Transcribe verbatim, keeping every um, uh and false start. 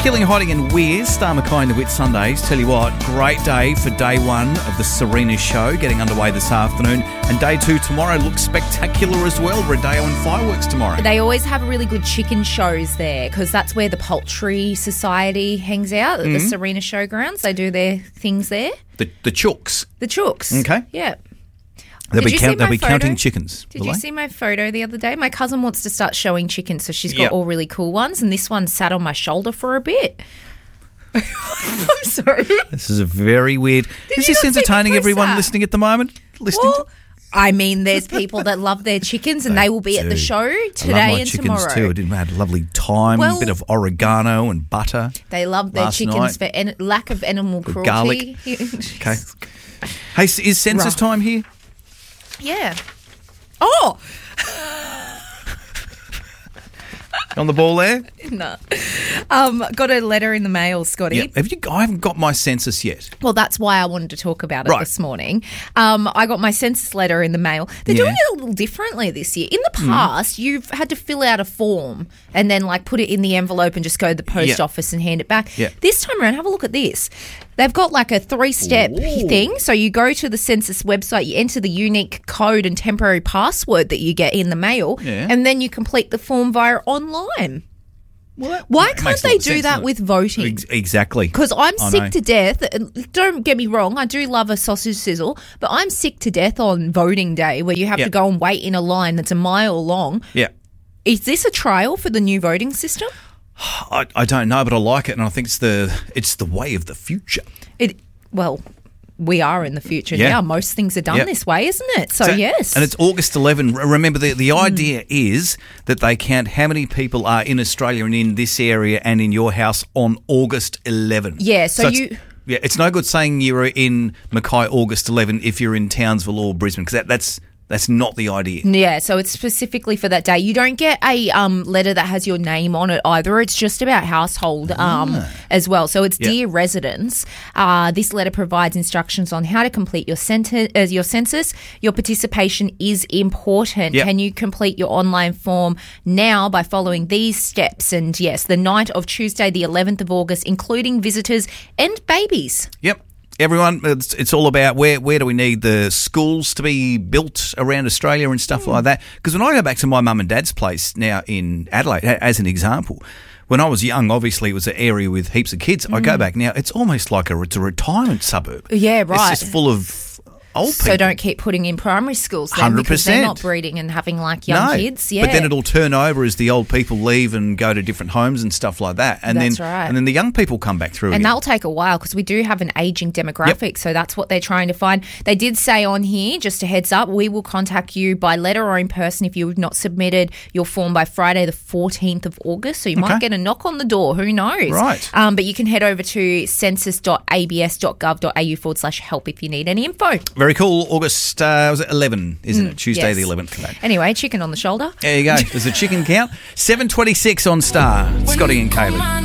Killing, Hiding and Weird, Star Mackay and the Whitsundays. Tell you what, great day for day one of the Serena show, getting underway this afternoon. And day two tomorrow looks spectacular as well. Rodeo and fireworks tomorrow. They always have really good chicken shows there because that's where the Poultry Society hangs out, at mm-hmm. the Serena Showgrounds. They do their things there. The, the chooks. The chooks. Okay. Yeah. They'll be, count, they'll be counting chickens. Did you they? see my photo the other day? My cousin wants to start showing chickens, so she's got yep. all really cool ones, and this one sat on my shoulder for a bit. I'm sorry. This is a very weird... Did is this entertaining everyone that? listening at the moment? Listening well, to... I mean, there's people that love their chickens, and they, they will be do. at the show today I love my and chickens tomorrow. Too. I didn't had a lovely time, well, a bit of oregano and butter. They love their chickens night. for en- lack of animal cruelty. Garlic. Okay. Hey, is census Rough. time here? Yeah. Oh! On the ball there? No. Um, got a letter in the mail, Scotty. Yeah. Have you? I haven't got my census yet. Well, that's why I wanted to talk about it right. this morning. Um, I got my census letter in the mail. They're yeah. doing it a little differently this year. In the past, mm. you've had to fill out a form and then like put it in the envelope and just go to the post yeah. office and hand it back. Yeah. This time around, have a look at this. They've got like a three-step Ooh. thing. So you go to the census website, you enter the unique code and temporary password that you get in the mail, yeah. and then you complete the form via online. Well, Why can't they do sense, that with voting? Ex- exactly. Because I'm I sick know. to death. Don't get me wrong, I do love a sausage sizzle, but I'm sick to death on voting day where you have yep. to go and wait in a line that's a mile long. Yeah. Is this a trial for the new voting system? I, I don't know, but I like it, and I think it's the it's the way of the future. It well, we are in the future yeah. now. Most things are done yep. this way, isn't it? So, so yes, and it's August eleventh. Remember, the the idea mm. is that they count how many people are in Australia and in this area and in your house on August eleventh. Yeah, so, so you. Yeah, it's no good saying you're in Mackay August eleventh if you're in Townsville or Brisbane because that, that's. That's not the idea. Yeah, so it's specifically for that day. You don't get a um, letter that has your name on it either. It's just about household um, ah. as well. So it's yep. Dear Residents. Uh, this letter provides instructions on how to complete your, center, uh, your census. Your participation is important. Yep. Can you complete your online form now by following these steps? And yes, the night of Tuesday, the eleventh of August, including visitors and babies. Yep. Everyone, it's, it's all about where, where do we need the schools to be built around Australia and stuff mm. like that. Because when I go back to my mum and dad's place now in Adelaide, as an example, when I was young, obviously it was an area with heaps of kids. Mm. I go back now, it's almost like a, it's a retirement suburb. Yeah, right. It's just full of old people. So don't keep putting in primary schools then one hundred percent. Because they're not breeding and having like young no, kids. Yeah. But then it'll turn over as the old people leave and go to different homes and stuff like that. And that's then, right. And then the young people come back through And again. that'll take a while because we do have an ageing demographic. Yep. So that's what they're trying to find. They did say on here, just a heads up, we will contact you by letter or in person if you have not submitted your form by Friday the fourteenth of August. So you okay. might get a knock on the door. Who knows? Right. Um, but you can head over to census dot a b s dot gov dot a u forward slash help if you need any info. Very cool. August Uh, was it eleven, isn't mm, it? Tuesday yes. the eleventh. Anyway, chicken on the shoulder. There you go. There's a chicken count. seven twenty-six on Star. Scotty and Caleb.